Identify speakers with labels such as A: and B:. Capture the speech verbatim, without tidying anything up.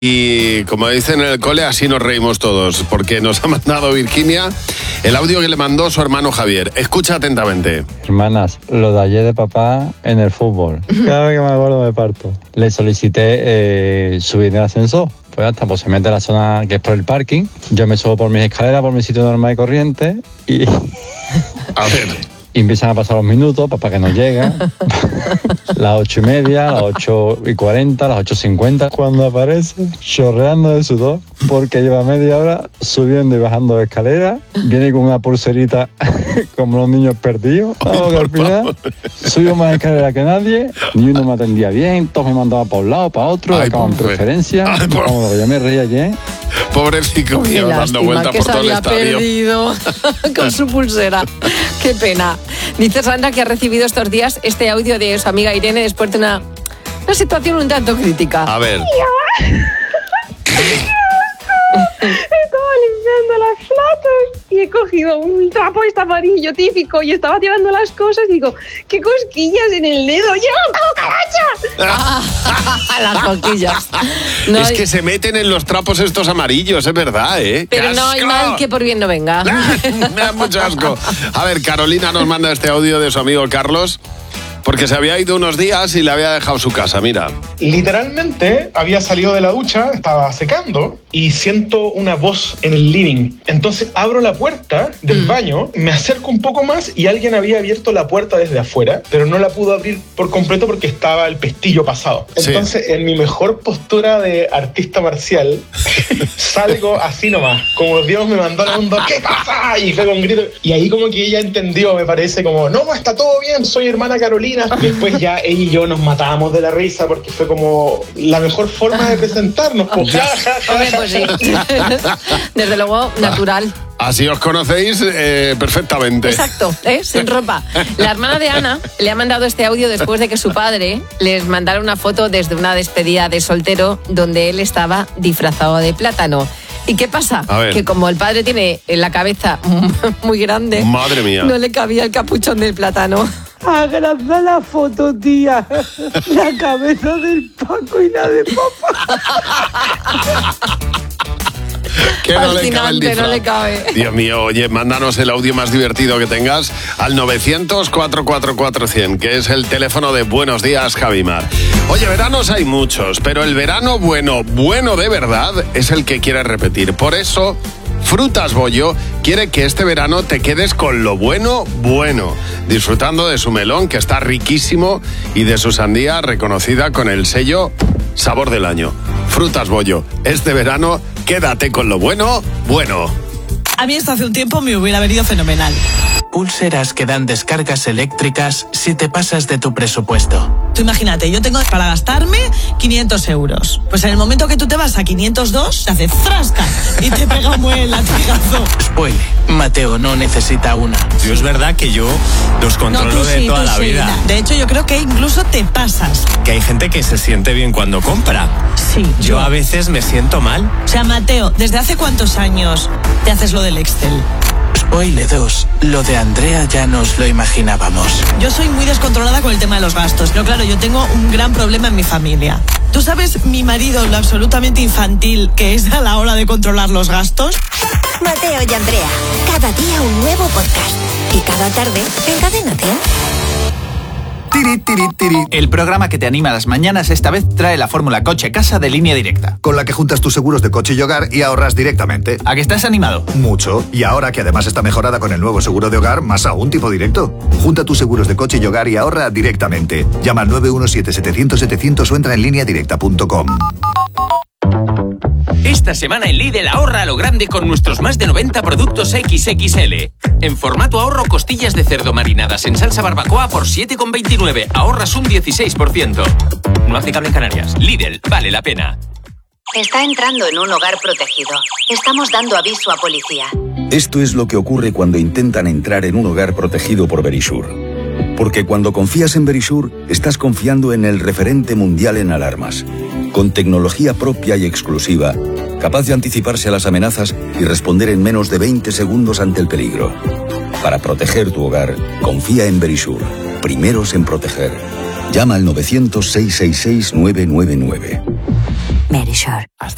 A: Y como dicen en el cole, así nos reímos todos, porque nos ha mandado Virginia el audio que le mandó su hermano Javier. Escucha atentamente.
B: Hermanas, lo de ayer de papá en el fútbol. Cada vez que me acuerdo me parto. Le solicité eh, subir en el ascensor. Pues hasta pues se mete a la zona que es por el parking. Yo me subo por mis escaleras, por mi sitio normal y corriente. Y...
A: A ver...
B: Y empiezan a pasar los minutos, papá que no llega. Las ocho y media, las ocho y cuarenta, las ocho cincuenta. Cuando aparece, chorreando de sudor, porque lleva media hora subiendo y bajando de escalera. Viene con una pulserita como los niños perdidos. Vamos, que al final subió más escalera que nadie. Ni uno me atendía bien, todos me mandaban para un lado, para otro, acaban preferencia. Ay, por... Como lo que yo me reía ayer.
A: Pobrecito mío, dando vueltas por todo el estadio.
C: Perdido con su pulsera. Qué pena. Dice Sandra que ha recibido estos días este audio de su amiga Irene después de una, una situación un tanto crítica.
A: A ver.
D: Estaba limpiando las platos y he cogido un trapo este amarillo típico y estaba tirando las cosas y digo, qué cosquillas en el dedo, ¡lleva cucaracha!
C: Las cosquillas. No
A: es
C: hay...
A: que se meten en los trapos estos amarillos, es verdad, ¿eh?
C: Pero no hay mal que por bien no venga.
A: Me da mucho asco. A ver, Carolina nos manda este audio de su amigo Carlos. Porque se había ido unos días y le había dejado su casa, mira.
E: Literalmente había salido de la ducha, estaba secando y siento una voz en el living. Entonces abro la puerta del baño, me acerco un poco más y alguien había abierto la puerta desde afuera, pero no la pudo abrir por completo porque estaba el pestillo pasado. Entonces, sí, en mi mejor postura de artista marcial, salgo así nomás, como Dios me mandó al mundo, ¿qué pasa? Y fue con grito. Y ahí como que ella entendió, me parece, como, no, está todo bien, soy hermana Carolina. Después ya ella y yo nos matábamos de la risa porque fue como la mejor forma de presentarnos. Pues, ja, ja, ja,
C: Hombre, pues sí. Desde luego, natural.
A: Así os conocéis eh, perfectamente.
C: Exacto, ¿eh? Sin ropa. La hermana de Ana le ha mandado este audio después de que su padre les mandara una foto desde una despedida de soltero donde él estaba disfrazado de plátano. ¿Y qué pasa? Que como el padre tiene la cabeza muy grande,
A: madre mía,
C: no le cabía el capuchón del plátano.
F: Agranda la foto, tía. La cabeza del Paco y la de papá.
A: Que no le cabe el disfraz.
C: No le cabe.
A: Dios mío, oye, mándanos el audio más divertido que tengas al novecientos, cuatro cuatro cuatro, cien, que es el teléfono de Buenos Días, Javimar. Oye, veranos hay muchos, pero el verano bueno, bueno de verdad, es el que quieres repetir. Por eso, Frutas Bollo quiere que este verano te quedes con lo bueno, bueno, disfrutando de su melón, que está riquísimo, y de su sandía, reconocida con el sello Sabor del Año. Frutas Bollo, este verano, quédate con lo bueno, bueno.
G: A mí esto hace un tiempo me hubiera venido fenomenal.
H: Pulseras que dan descargas eléctricas si te pasas de tu presupuesto.
G: Tú imagínate, yo tengo para gastarme quinientos euros. Pues en el momento que tú te vas a quinientos dos, te hace frasca y te pega un buen latigazo.
H: Spoiler, Mateo no necesita una.
I: Yo es verdad que yo los controlo no, de sí, toda la sí. vida.
G: De hecho, yo creo que incluso te pasas.
I: Que hay gente que se siente bien cuando compra.
G: Sí.
I: Yo, yo a veces me siento mal.
G: O sea, Mateo, ¿desde hace cuántos años te haces lo del Excel?
H: Spoiler dos, lo de Andrea ya nos lo imaginábamos.
G: Yo soy muy descontrolada con el tema de los gastos, pero claro, yo tengo un gran problema en mi familia. ¿Tú sabes mi marido lo absolutamente infantil que es a la hora de controlar los gastos?
J: Mateo y Andrea, cada día un nuevo podcast. Y cada tarde en Cadena cien.
K: Tiri, tiri, tiri. El programa que te anima a las mañanas esta vez trae la fórmula coche-casa de Línea Directa,
L: con la que juntas tus seguros de coche y hogar y ahorras directamente.
K: ¿A que estás animado?
L: Mucho. Y ahora que además está mejorada con el nuevo seguro de hogar, más aún tipo directo. Junta tus seguros de coche y hogar y ahorra directamente. Llama al nueve uno siete, setecientos, setecientos o entra en línea directa punto com.
M: Esta semana en Lidl ahorra a lo grande con nuestros más de noventa productos equis equis ele. En formato ahorro, costillas de cerdo marinadas en salsa barbacoa por siete con veintinueve. Ahorras un dieciséis por ciento. No aplicable en Canarias. Lidl, vale la pena.
N: Está entrando en un hogar protegido. Estamos dando aviso a policía.
O: Esto es lo que ocurre cuando intentan entrar en un hogar protegido por Verisure. Porque cuando confías en Verisure, estás confiando en el referente mundial en alarmas. Con tecnología propia y exclusiva, capaz de anticiparse a las amenazas y responder en menos de veinte segundos ante el peligro. Para proteger tu hogar, confía en Verisure. Primeros en proteger. Llama al novecientos, seiscientos sesenta y seis, nueve nueve nueve.
J: Verisure.
M: Hasta